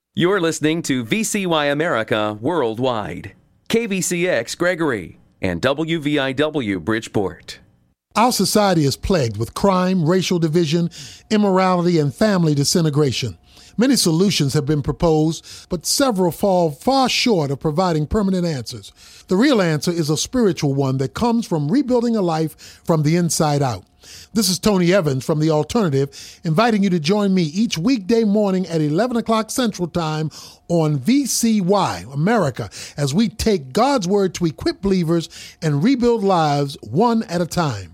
You're listening to VCY America Worldwide, KVCX Gregory, and WVIW Bridgeport. Our society is plagued with crime, racial division, immorality, and family disintegration. Many solutions have been proposed, but several fall far short of providing permanent answers. The real answer is a spiritual one that comes from rebuilding a life from the inside out. This is Tony Evans from The Alternative, inviting you to join me each weekday morning at 11 o'clock Central Time on VCY America as we take God's Word to equip believers and rebuild lives one at a time.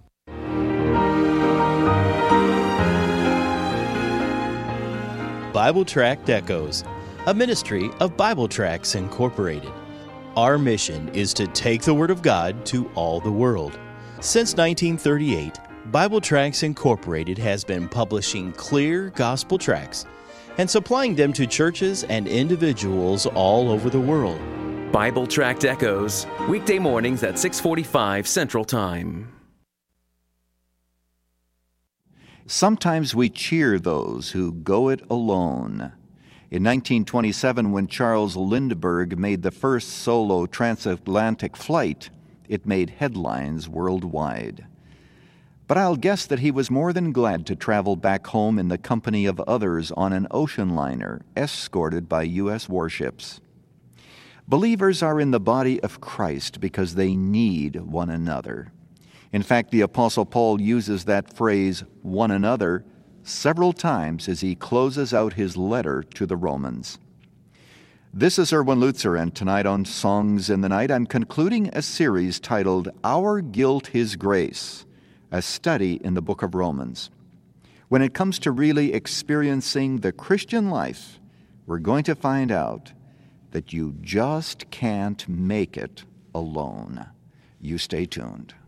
Bible Tract Echoes, a ministry of Bible Tracts Incorporated. Our mission is to take the Word of God to all the world. Since 1938, Bible Tracts Incorporated has been publishing clear gospel tracts and supplying them to churches and individuals all over the world. Bible Tract Echoes, weekday mornings at 6:45 Central Time. Sometimes we cheer those who go it alone. In 1927, when Charles Lindbergh made the first solo transatlantic flight, it made headlines worldwide. But I'll guess that he was more than glad to travel back home in the company of others on an ocean liner, escorted by U.S. warships. Believers are in the body of Christ because they need one another. In fact, the Apostle Paul uses that phrase, one another, several times as he closes out his letter to the Romans. This is Erwin Lutzer, and tonight on Songs in the Night, I'm concluding a series titled Our Guilt, His Grace, a study in the book of Romans. When it comes to really experiencing the Christian life, we're going to find out that you just can't make it alone. You stay tuned.